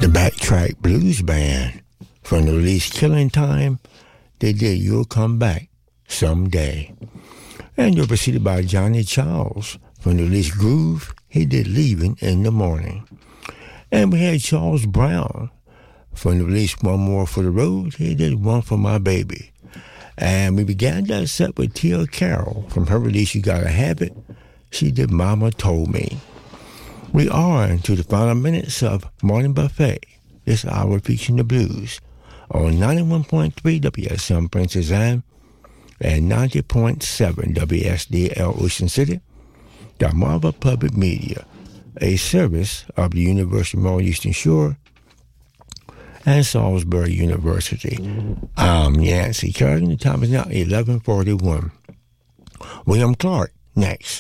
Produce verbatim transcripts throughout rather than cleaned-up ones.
The Backtrack Blues Band. From the release Killing Time, they did You'll Come Back Someday. And you're preceded by Johnny Charles. From the release Groove, he did Leaving in the Morning. And we had Charles Brown. From the release One More for the Road, he did One for My Baby. And we began that set with Tia Carroll. From her release You Gotta Have It, she did Mama Told Me. We are into the final minutes of Morning Buffet, this hour featuring the blues, on ninety-one point three W S M Princess Anne and ninety point seven W S D L Ocean City, Delmarva Public Media, a service of the University of Maryland Eastern Shore and Salisbury University. I'm Yancey Kerrigan. The time is now eleven forty-one. William Clark, next.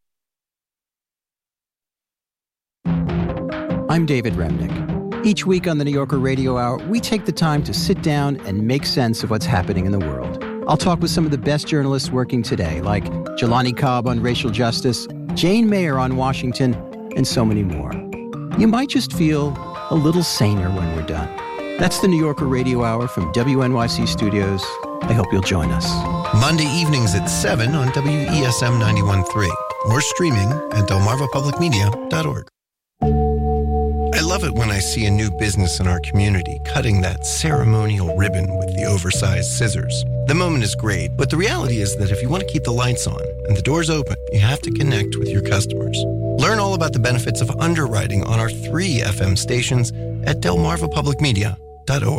I'm David Remnick. Each week on the New Yorker Radio Hour, we take the time to sit down and make sense of what's happening in the world. I'll talk with some of the best journalists working today, like Jelani Cobb on racial justice, Jane Mayer on Washington, and so many more. You might just feel a little saner when we're done. That's the New Yorker Radio Hour from W N Y C Studios. I hope you'll join us. Monday evenings at seven on W E S M ninety-one point three. Or streaming at delmarva public media dot org. I love it when I see a new business in our community cutting that ceremonial ribbon with the oversized scissors. The moment is great, but the reality is that if you want to keep the lights on and the doors open, you have to connect with your customers. Learn all about the benefits of underwriting on our three F M stations at delmarva public media dot org.